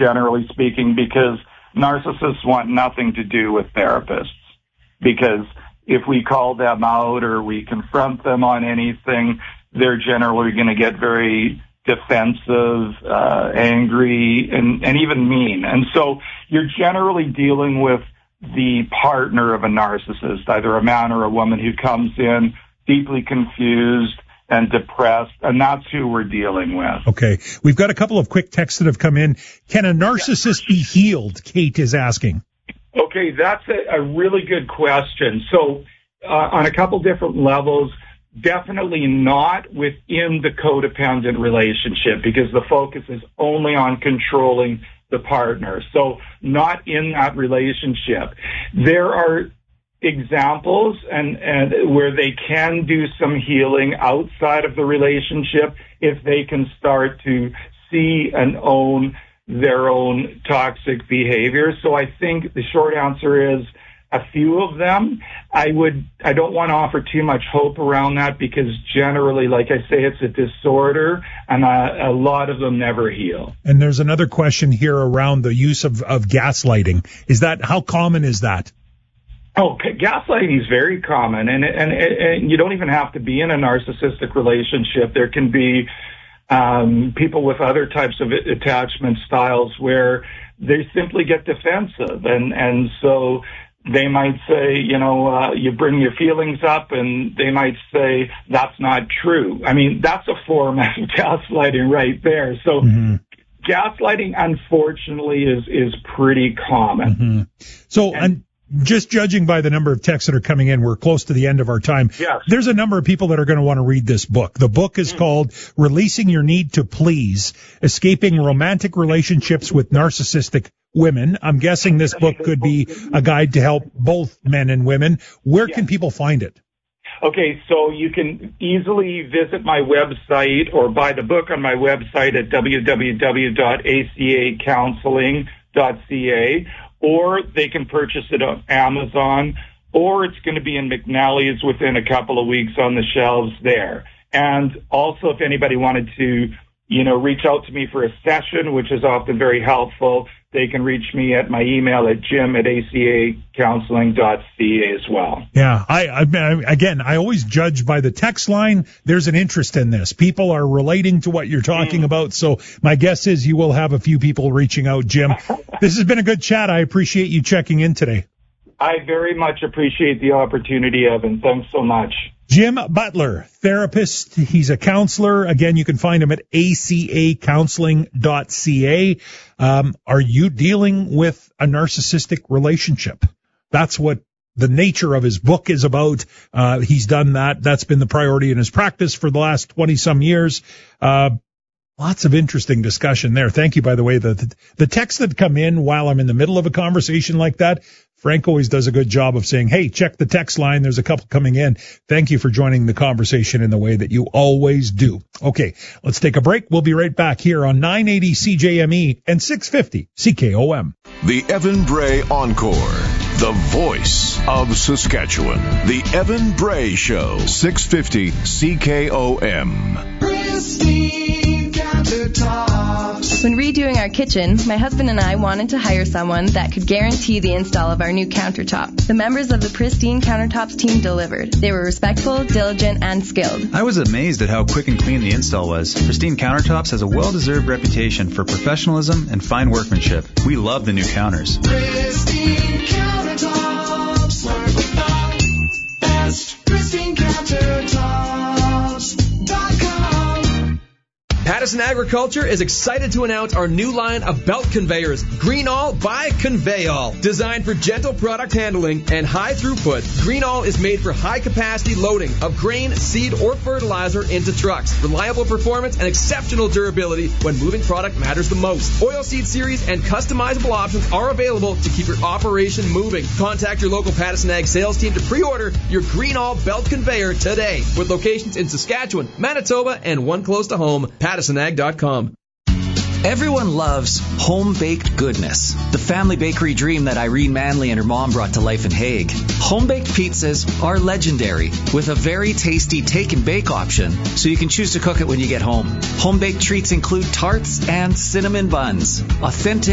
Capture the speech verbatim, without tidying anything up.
generally speaking, because narcissists want nothing to do with therapists. Because if we call them out or we confront them on anything, they're generally going to get very defensive, uh, angry, and, and even mean. And so you're generally dealing with the partner of a narcissist, either a man or a woman who comes in deeply confused and depressed, and that's who we're dealing with. Okay. We've got a couple of quick texts that have come in. Can a narcissist be healed? Kate is asking. Okay, that's a, a really good question. So uh, on a couple different levels, definitely not within the codependent relationship, because the focus is only on controlling the partner. So not in that relationship. There are examples and, and where they can do some healing outside of the relationship if they can start to see and own their own toxic behavior. So I think the short answer is a few of them. I would, I don't want to offer too much hope around that, because generally, like I say, it's a disorder, and a, a lot of them never heal. And there's another question here around the use of, of gaslighting. Is that, how common is that? Oh, gaslighting is very common, and, and, and you don't even have to be in a narcissistic relationship. There can be um, people with other types of attachment styles where they simply get defensive, and, and so they might say, you know, uh, you bring your feelings up, and they might say, that's not true. I mean, that's a form of gaslighting right there. So mm-hmm. gaslighting, unfortunately, is, is pretty common. Mm-hmm. So, and, and just judging by the number of texts that are coming in, we're close to the end of our time. Yes. There's a number of people that are going to want to read this book. The book is mm. called Releasing Your Need to Please, Escaping Romantic Relationships with Narcissistic Women. I'm guessing this book could be a guide to help both men and women. Where yes. can people find it? Okay, so you can easily visit my website or buy the book on my website at w w w dot a c a counseling dot c a. Or they can purchase it on Amazon, or it's going to be in McNally's within a couple of weeks on the shelves there. And also, if anybody wanted to, you know, reach out to me for a session, which is often very helpful, they can reach me at my email at jim at a c a counseling dot c a as well. Yeah, I, I again, I always judge by the text line. There's an interest in this. People are relating to what you're talking mm. about. So my guess is you will have a few people reaching out, Jim. This has been a good chat. I appreciate you checking in today. I very much appreciate the opportunity, Evan. Thanks so much. Jim Butler, therapist. He's a counselor. Again, you can find him at a c a counseling dot c a. Um, are you dealing with a narcissistic relationship? That's what the nature of his book is about. Uh, he's done that. That's been the priority in his practice for the last twenty some years. Uh, Lots of interesting discussion there. Thank you, by the way. The, the the texts that come in while I'm in the middle of a conversation like that, Frank always does a good job of saying, hey, check the text line. There's a couple coming in. Thank you for joining the conversation in the way that you always do. Okay, let's take a break. We'll be right back here on nine eighty C J M E and six fifty C K O M. The Evan Bray Encore. The voice of Saskatchewan. The Evan Bray Show. six fifty C K O M. When redoing our kitchen, my husband and I wanted to hire someone that could guarantee the install of our new countertop. The members of the Pristine Countertops team delivered. They were respectful, diligent, and skilled. I was amazed at how quick and clean the install was. Pristine Countertops has a well-deserved reputation for professionalism and fine workmanship. We love the new counters. Pristine Countertops, work without best. Pristine Countertops dot com. Pattison Agriculture is excited to announce our new line of belt conveyors, Greenall by Conveyall. Designed for gentle product handling and high throughput, Greenall is made for high-capacity loading of grain, seed, or fertilizer into trucks. Reliable performance and exceptional durability when moving product matters the most. Oilseed series and customizable options are available to keep your operation moving. Contact your local Pattison Ag sales team to pre-order your Greenall belt conveyor today. With locations in Saskatchewan, Manitoba, and one close to home, Pattison Ag dot com. Everyone loves home-baked goodness, the family bakery dream that Irene Manley and her mom brought to life in Hague. Home-baked pizzas are legendary, with a very tasty take-and-bake option, so you can choose to cook it when you get home. Home-baked treats include tarts and cinnamon buns, authentic